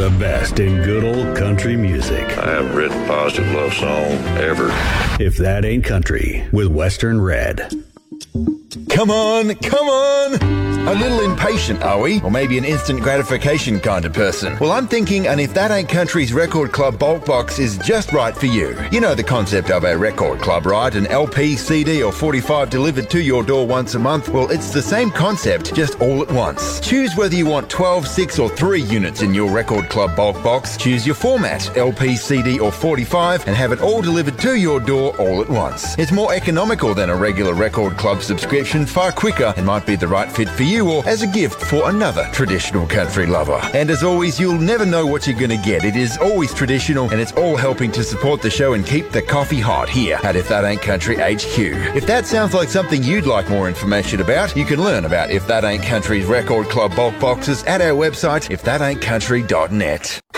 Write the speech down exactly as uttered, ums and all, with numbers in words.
The best in good old country music. I haven't written a positive love song ever. If That Ain't Country with Western Red. Come on, come on! A little impatient, are we? Or maybe an instant gratification kind of person? Well, I'm thinking an If That Ain't Country's Record Club bulk box is just right for you. You know the concept of a record club, right? An L P, C D or forty-five delivered to your door once a month? Well, it's the same concept, just all at once. Choose whether you want twelve, six or three units in your record club bulk box. Choose your format, L P, C D or forty-five, and have it all delivered to your door all at once. It's more economical than a regular record club subscription, far quicker, and might be the right fit for you or as a gift for another traditional country lover. And as always, you'll never know what you're going to get. It is always traditional, and it's all helping to support the show and keep the coffee hot here at If That Ain't Country H Q. If that sounds like something you'd like more information about, you can learn about If That Ain't Country's Record Club bulk boxes at our website, if that ain't country dot net.